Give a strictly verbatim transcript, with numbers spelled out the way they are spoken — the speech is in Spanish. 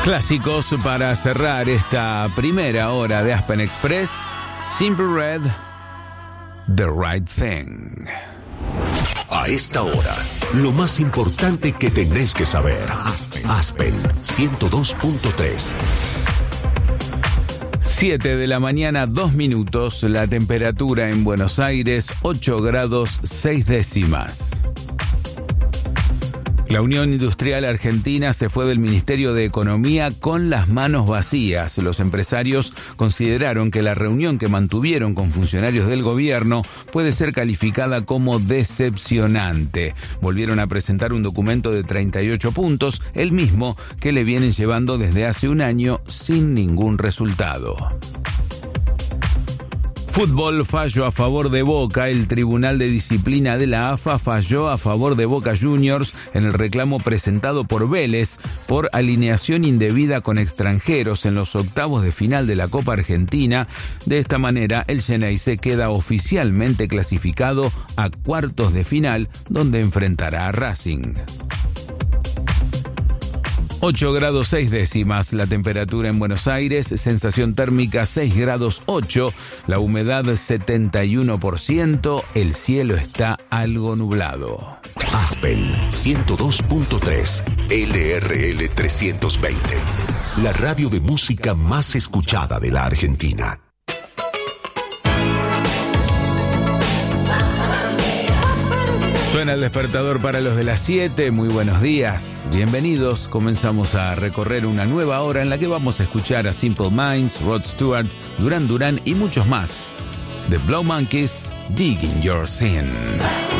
Clásicos para cerrar esta primera hora de Aspen Express. Simply Red, The Right Thing. A esta hora, lo más importante que tenés que saber. Aspen, Aspen ciento dos punto tres. siete de la mañana, dos minutos. La temperatura en Buenos Aires, ocho grados seis décimas. La Unión Industrial Argentina se fue del Ministerio de Economía con las manos vacías. Los empresarios consideraron que la reunión que mantuvieron con funcionarios del gobierno puede ser calificada como decepcionante. Volvieron a presentar un documento de treinta y ocho puntos, el mismo que le vienen llevando desde hace un año sin ningún resultado. Fútbol, fallo a favor de Boca. El Tribunal de Disciplina de la A F A falló a favor de Boca Juniors en el reclamo presentado por Vélez por alineación indebida con extranjeros en los octavos de final de la Copa Argentina. De esta manera, el Xeneize queda oficialmente clasificado a cuartos de final, donde enfrentará a Racing. ocho grados seis décimas la temperatura en Buenos Aires, sensación térmica seis grados ocho, la humedad setenta y uno por ciento, el cielo está algo nublado. Aspen ciento dos punto tres, L R L trescientos veinte, la radio de música más escuchada de la Argentina. Suena el despertador para los de las siete. Muy buenos días, bienvenidos. Comenzamos a recorrer una nueva hora en la que vamos a escuchar a Simple Minds, Rod Stewart, Duran Duran y muchos más. The Blow Monkeys, Digging Your Sin.